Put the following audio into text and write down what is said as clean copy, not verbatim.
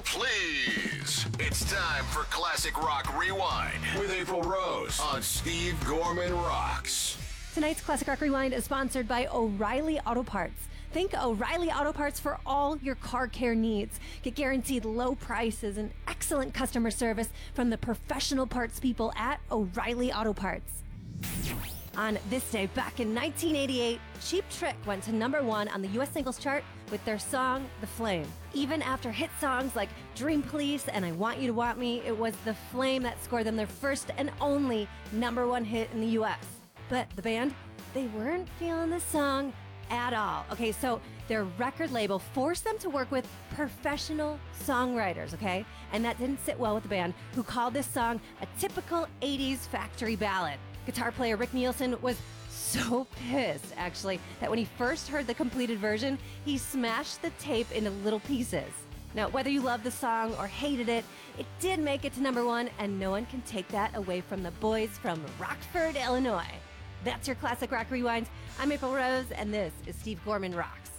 please. It's time for Classic Rock Rewind with April Rose on Steve Gorman Rocks. Tonight's Classic Rock Rewind is sponsored by O'Reilly Auto Parts. Think O'Reilly Auto Parts for all your car care needs. Get guaranteed low prices and excellent customer service from the professional parts people at O'Reilly Auto Parts. On this day, back in 1988, Cheap Trick went to #1 on the U.S. singles chart with their song, The Flame. Even after hit songs like Dream Police and I Want You to Want Me, it was The Flame that scored them their first and only #1 hit in the U.S. But the band, they weren't feeling the song at all. Okay, so their record label forced them to work with professional songwriters, okay? And that didn't sit well with the band, who called this song a typical 80s factory ballad. Guitar player Rick Nielsen was so pissed, actually, that when he first heard the completed version, he smashed the tape into little pieces. Now, whether you loved the song or hated it, it did make it to #1, and no one can take that away from the boys from Rockford, Illinois. That's your Classic Rock Rewind. I'm April Rose, and this is Steve Gorman Rocks.